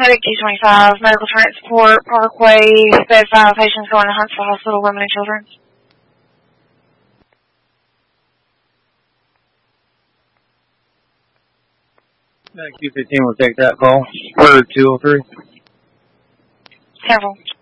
Medic 225, medical transport, Parkway, bed 5, patients going to Huntsville Hospital, women and children. Medic 215 will take that call. Order 203. Careful.